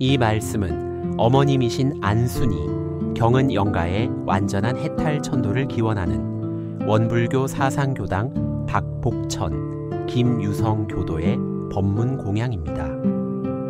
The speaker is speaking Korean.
이 말씀은 어머님이신 안순이 경은 영가의 완전한 해탈천도를 기원하는 원불교 사상교당 박복천, 김유성 교도의 법문 공양입니다.